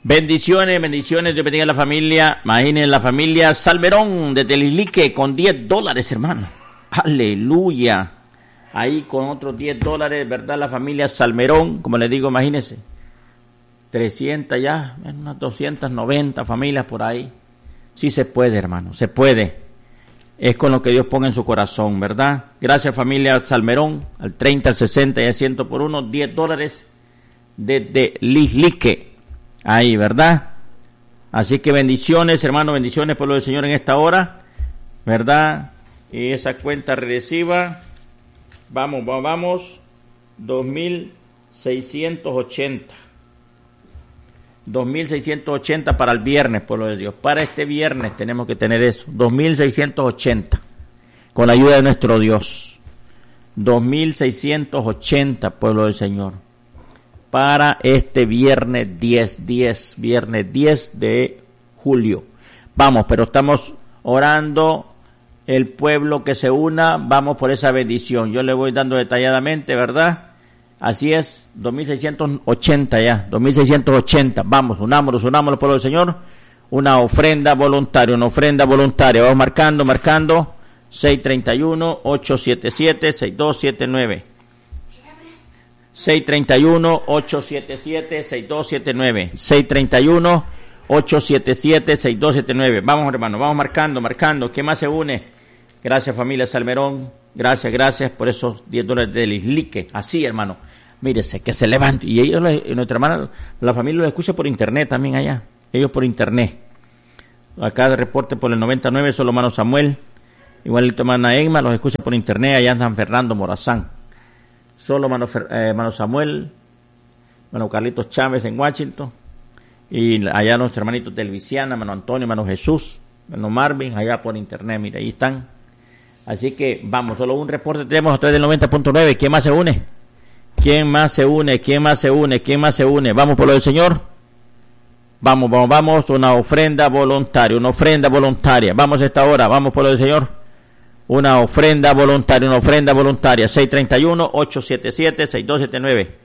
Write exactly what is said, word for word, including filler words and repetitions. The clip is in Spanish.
Bendiciones, bendiciones, Dios bendiga a la familia. Imaginen la familia Salmerón de Telilique con diez dólares, hermano. Aleluya. Ahí con otros diez dólares, ¿verdad? La familia Salmerón, como les digo, imagínense. trescientas ya, unas doscientas noventa familias por ahí. Sí se puede, hermano, se puede. Es con lo que Dios ponga en su corazón, ¿verdad? Gracias, familia Salmerón, al treinta, al sesenta y al cien por uno, diez dólares desde Lislique. Ahí, ¿verdad? Así que bendiciones, hermano, bendiciones, pueblo del Señor, en esta hora, ¿verdad? Y esa cuenta regresiva, vamos, vamos, vamos, dos mil seiscientos ochenta. dos mil seiscientos ochenta para el viernes, pueblo de Dios. Para este viernes tenemos que tener eso, dos mil seiscientos ochenta, con la ayuda de nuestro Dios. dos mil seiscientos ochenta, pueblo del Señor. Para este viernes diez, diez, viernes diez de julio. Vamos, pero estamos orando, el pueblo que se una, vamos por esa bendición. Yo le voy dando detalladamente, ¿verdad? Así es, dos mil seiscientos ochenta ya, dos mil seiscientos ochenta. Vamos, unámonos, unámonos, pueblo del Señor. Una ofrenda voluntaria, una ofrenda voluntaria. Vamos marcando, marcando. seis tres uno, ocho siete siete, seis dos siete nueve. seis tres uno, ocho siete siete, seis dos siete nueve. seis tres uno, ocho siete siete, seis dos siete nueve. Vamos, hermano, vamos marcando, marcando. ¿Qué más se une? Gracias, familia Salmerón. Gracias, gracias por esos diez dólares del Islique. Así, hermano. Mírese, que se levante. Y ellos, nuestra hermana, la familia lo escucha por internet también allá. Ellos por internet. Acá de reporte por el noventa y nueve, solo hermano Samuel. Igualito hermana Egma, los escucha por internet allá en San Fernando, Morazán. Solo hermano, eh, hermano Samuel, hermano Carlitos Chávez en Washington. Y allá nuestro hermanito Telviciana, hermano Antonio, hermano Jesús, hermano Marvin, allá por internet. Mira, ahí están. Así que vamos, solo un reporte tenemos a través del noventa punto nueve. ¿Quién más se une? ¿Quién más se une? ¿Quién más se une? ¿Quién más se une? Vamos por lo del Señor. Vamos, vamos, vamos. Una ofrenda voluntaria, una ofrenda voluntaria. Vamos a esta hora, vamos por lo del Señor. Una ofrenda voluntaria, una ofrenda voluntaria. seis tres uno, ocho siete siete, seis dos siete nueve.